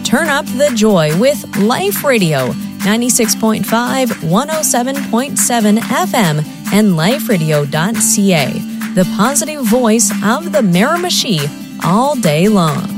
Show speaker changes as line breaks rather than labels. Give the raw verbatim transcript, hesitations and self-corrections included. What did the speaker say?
Turn up the joy with Life Radio, ninety-six point five, one oh seven point seven F M, and life radio dot c a, the positive voice of the Miramichi all day long.